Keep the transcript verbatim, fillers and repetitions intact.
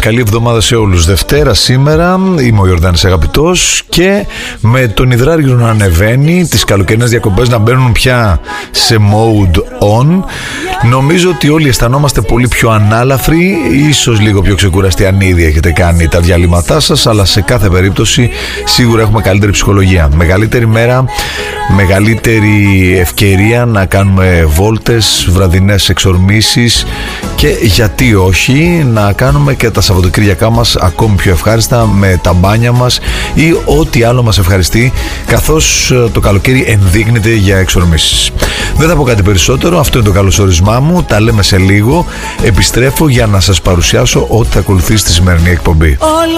Καλή εβδομάδα σε όλους. Δευτέρα σήμερα, είμαι ο Ιορδάνης Αγαπητός και με τον υδράργυρο να ανεβαίνει, τις καλοκαιρινές διακοπές να μπαίνουν πια σε mode on, νομίζω ότι όλοι αισθανόμαστε πολύ πιο ανάλαφροι, ίσως λίγο πιο ξεκουραστοί αν ήδη έχετε κάνει τα διαλύματά σας, αλλά σε κάθε περίπτωση σίγουρα έχουμε καλύτερη ψυχολογία. Μεγαλύτερη μέρα, μεγαλύτερη ευκαιρία να κάνουμε βόλτες, βραδινές εξορμήσεις και γιατί όχι να κάνουμε και τα Σαββατοκύριακά μας ακόμη πιο ευχάριστα με τα μπάνια μας ή ό,τι άλλο μας ευχαριστεί, καθώς το καλοκαίρι ενδείκνεται για εξορμήσεις. Δεν θα πω κάτι περισσότερο, αυτό είναι το καλωσορισμά μου, τα λέμε σε λίγο. Επιστρέφω για να σας παρουσιάσω ό,τι θα ακολουθεί στη σημερινή εκπομπή.